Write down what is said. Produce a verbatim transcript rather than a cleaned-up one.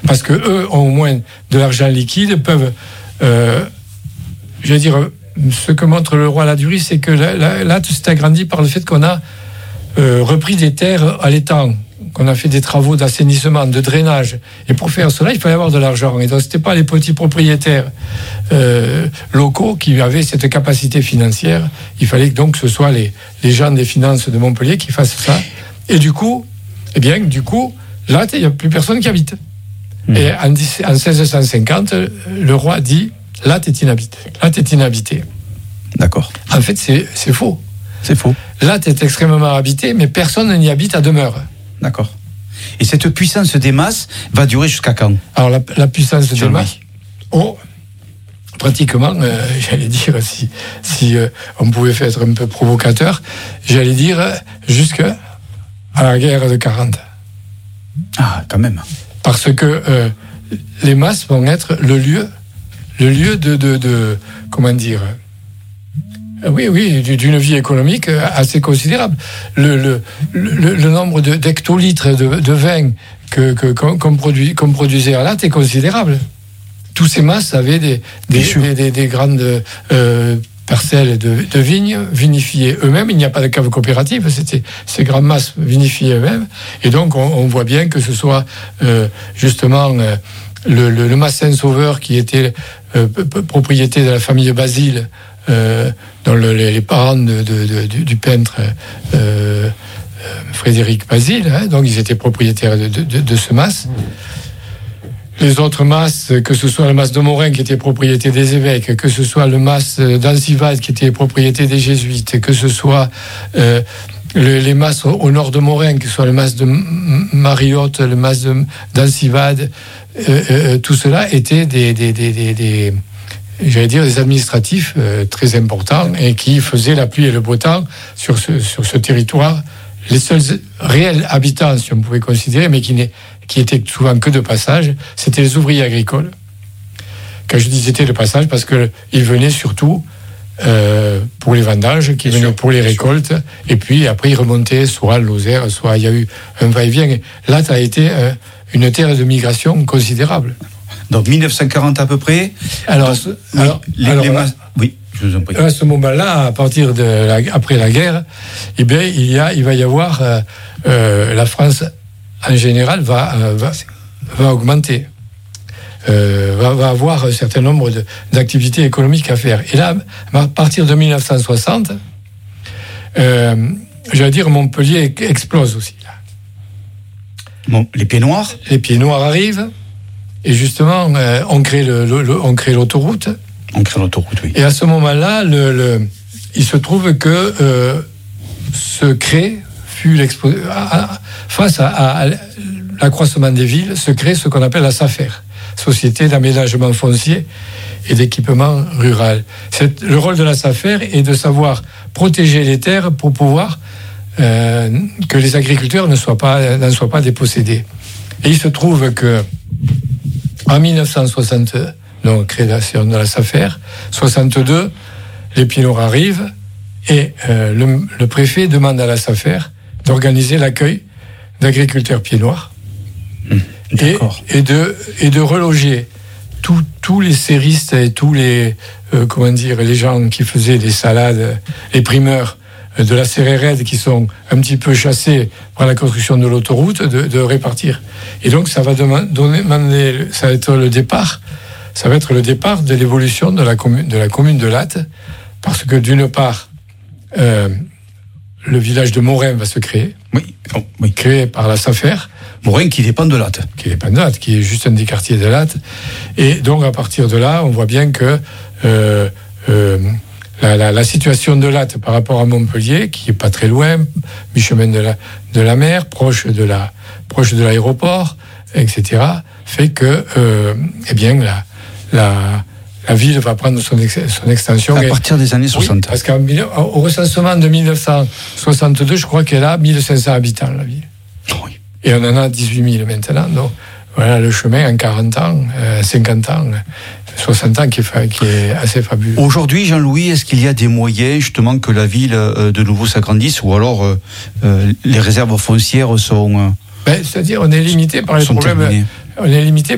parce que eux ont au moins de l'argent liquide, peuvent, euh, je veux dire, ce que montre le roi Ladurie, c'est que là, là, là tout s'est agrandi par le fait qu'on a euh, repris des terres à l'étang, qu'on a fait des travaux d'assainissement, de drainage. Et pour faire cela, il fallait avoir de l'argent. Et donc, ce n'était pas les petits propriétaires euh, locaux qui avaient cette capacité financière. Il fallait donc que ce soit les, les gens des finances de Montpellier qui fassent ça. Et du coup, eh bien, du coup, là, il n'y a plus personne qui habite. Mmh. Et en, en seize cent cinquante, le roi dit, là, t'es inhabité. Là, t'es inhabité. D'accord. En fait, c'est, c'est faux. C'est faux. Là, t'es extrêmement habité, mais personne n'y habite à demeure. D'accord. Et cette puissance des masses va durer jusqu'à quand ? Alors, la, la puissance des masses, oh, pratiquement, euh, j'allais dire, si, si euh, on pouvait faire être un peu provocateur, j'allais dire jusqu'à la guerre de quarante. Ah, quand même. Parce que euh, les masses vont être le lieu, le lieu de, de, de comment dire, oui, oui, d'une vie économique assez considérable. Le, le, le, le nombre de, d'hectolitres de, de vin que, que, qu'on, produit, qu'on produisait à Latte est considérable. Tous ces masses avaient des, des, des, des, des grandes euh, parcelles de, de vignes vinifiées eux-mêmes. Il n'y a pas de cave coopérative, c'était ces grandes masses vinifiées eux-mêmes. Et donc, on, on voit bien que ce soit euh, justement euh, le, le, le Massin Sauveur qui était euh, propriété de la famille Basile, Euh, dans le, les, les parents de, de, de, du, du peintre euh, euh, Frédéric Basile, hein, donc ils étaient propriétaires de, de, de, de ce mas. Les autres mas, que ce soit le mas de Morin qui était propriété des évêques, que ce soit le mas d'Ancivade qui était propriété des jésuites, que ce soit euh, le, les mas au, au nord de Morin, que ce soit le mas de Mariotte, le mas de, d'Ancivade, euh, euh, tout cela était des, des, des, des, des j'allais dire des administratifs euh, très importants et qui faisaient la pluie et le beau temps sur ce, sur ce territoire. Les seuls réels habitants, si on pouvait considérer, mais qui, n'est, qui étaient souvent que de passage, c'était les ouvriers agricoles. Quand je dis c'était de passage, parce qu'ils venaient surtout euh, pour les vendages, qui venaient pour les récoltes, et puis après ils remontaient soit à Lozère, soit il y a eu un va-et-vient. Là, ça a été euh, une terre de migration considérable. Donc mille neuf cent quarante à peu près. Alors, donc, alors, oui, les, alors les masses, oui, je vous en prie. À ce moment-là, à partir de la, après la guerre, eh bien, il y a, il va y avoir euh, euh, la France en général va euh, va, va augmenter, euh, va, va avoir un certain nombre de, d'activités économiques à faire. Et là, à partir de mille neuf cent soixante, euh, je veux dire, Montpellier explose aussi. Là. Bon, les pieds noirs. Les pieds noirs arrivent. Et justement, euh, on, crée le, le, le, on crée l'autoroute. On crée l'autoroute, oui. Et à ce moment-là, le, le, il se trouve que euh, ce crée fut l'expo... face à, à, à l'accroissement des villes, se crée ce qu'on appelle la SAFER, Société d'aménagement foncier et d'équipement rural. C'est, le rôle de la SAFER est de savoir protéger les terres pour pouvoir euh, que les agriculteurs ne soient pas, n'en soient pas dépossédés. Et il se trouve que en mille neuf cent soixante, donc création de la SAFER, soixante-deux, les pieds noirs arrivent et euh, le, le préfet demande à la SAFER d'organiser l'accueil d'agriculteurs pieds noirs mmh, et, et, de, et de reloger tous, tous les séristes et tous les, euh, comment dire, les gens qui faisaient des salades, les primeurs de la C R R E D qui sont un petit peu chassés par la construction de l'autoroute, de, de répartir. Et donc, ça va demander, ça va être le départ, ça va être le départ de l'évolution de la commune de, la commune de Latte, parce que d'une part, euh, le village de Morin va se créer, oui. Oh, oui. créé par la SAFER. Morin qui dépend de Latte. Qui dépend de Latte, qui est juste un des quartiers de Latte. Et donc, à partir de là, on voit bien que euh, euh, La, la, la situation de Latte par rapport à Montpellier, qui est pas très loin, mi-chemin de la, de la mer, proche de la, proche de l'aéroport, et cetera, fait que, euh, eh bien, la, la, la ville va prendre son, ex, son extension. À partir des années soixante. Oui, parce qu'au recensement de mille neuf cent soixante-deux, je crois qu'elle a mille cinq cents habitants, la ville. Oui. Et on en a dix-huit mille maintenant, donc. Voilà le chemin en quarante ans, euh, cinquante ans, soixante ans qui est, fa- qui est assez fabuleux. Aujourd'hui, Jean-Louis, est-ce qu'il y a des moyens justement que la ville euh, de nouveau s'agrandisse ou alors euh, euh, les réserves foncières sont... Euh, ben, c'est-à-dire on est limité par les problèmes... Terminés. On est limité